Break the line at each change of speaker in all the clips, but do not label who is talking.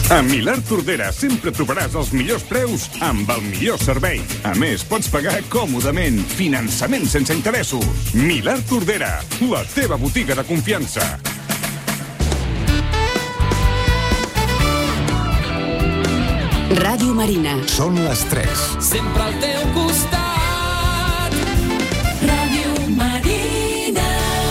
A Milà Tordera sempre trobaràs els millors preus amb el millor servei. A més, pots pagar còmodament. Finançament sense interessos. Milà Tordera, la teva botiga de confiança.
Ràdio Marina.
Són les 3.
Sempre al teu costat. Ràdio Marina.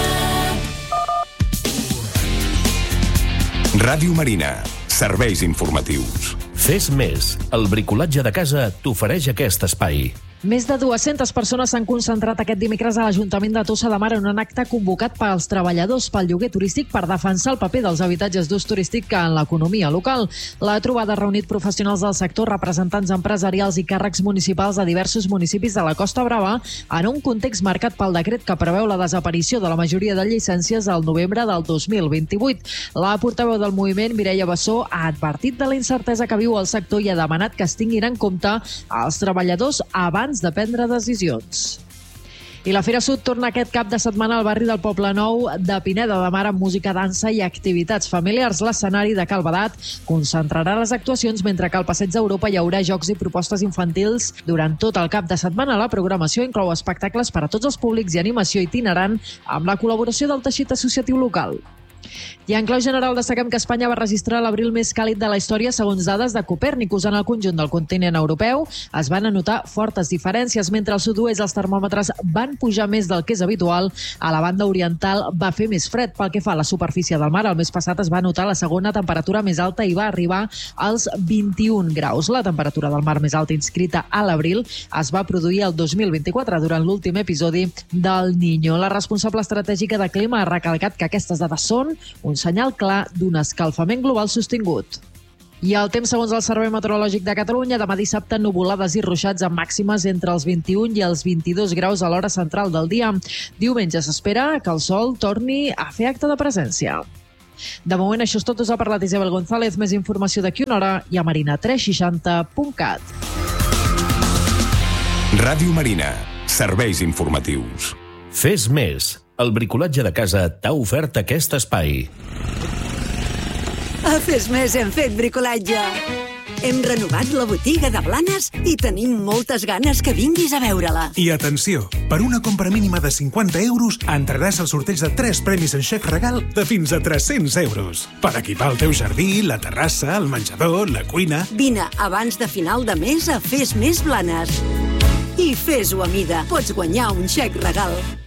Ràdio Marina. Serveis informatius.
Fes més. El bricolatge de casa t'ofereix aquest espai.
Més de 200 persones s'han concentrat aquest dimecres a l'Ajuntament de Tossa de Mar en un acte convocat pels treballadors pel lloguer turístic per defensar el paper dels habitatges d'ús turístic en l'economia local. La trobada ha reunit professionals del sector, representants empresarials i càrrecs municipals de diversos municipis de la Costa Brava en un context marcat pel decret que preveu la desaparició de la majoria de llicències al novembre del 2028. La portaveu del moviment, Mireia Bassó, ha advertit de la incertesa que viu el sector i ha demanat que es tinguin en compte els treballadors abans de prendre decisions. I la Fira Sud torna aquest cap de setmana al barri del Poblenou de Pineda de Mar amb música, dansa i activitats familiars. L'escenari de Cal Badat concentrarà les actuacions, mentre que al Passeig d'Europa hi haurà jocs i propostes infantils durant tot el cap de setmana. La programació inclou espectacles per a tots els públics i animació itinerant amb la col·laboració del teixit associatiu local. I en clau general destaquem que Espanya va registrar l'abril més càlid de la història segons dades de Copèrnicus. En el conjunt del continent europeu es van anotar fortes diferències. Mentre al sud-oest els termòmetres van pujar més del que és habitual, a la banda oriental va fer més fred. Pel que fa a la superfície del mar, el mes passat es va notar la segona temperatura més alta i va arribar als 21 graus. La temperatura del mar més alta inscrita a l'abril es va produir el 2024 durant l'últim episodi del Niño. La responsable estratègica de clima ha recalcat que aquestes dades són un senyal clar d'un escalfament global sostingut. I el temps segons el Servei Meteorològic de Catalunya: demà dissabte, nuvolades i ruixats amb màximes entre els 21 i els 22 graus a l'hora central del dia. Diumenge s'espera que el sol torni a fer acte de presència. De moment això és tot. Us ha parlat Isabel González. Més informació d'aquí una hora i a marina360.cat.
Ràdio Marina. Serveis informatius.
Fes més. El bricolatge de casa t'ha ofert aquest espai.
A Fes Més hem fet bricolatge. Hem renovat la botiga de Blanes i tenim moltes ganes que vinguis a veure-la.
I atenció, per una compra mínima de 50 euros entraràs al sorteig de 3 premis en xec regal de fins a 300 euros. Per equipar el teu jardí, la terrassa, el menjador, la cuina...
Vine abans de final de mes a Fes Més Blanes. I fes-ho a mida. Pots guanyar un xec regal.